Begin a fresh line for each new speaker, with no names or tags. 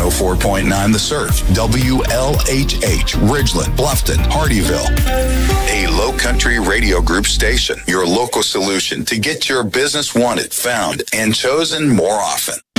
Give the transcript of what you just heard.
104.9 The Surf, WLHH, Ridgeland, Bluffton, Hardyville. A Low Country Radio Group station, your local solution to get your business wanted, found, and chosen more often.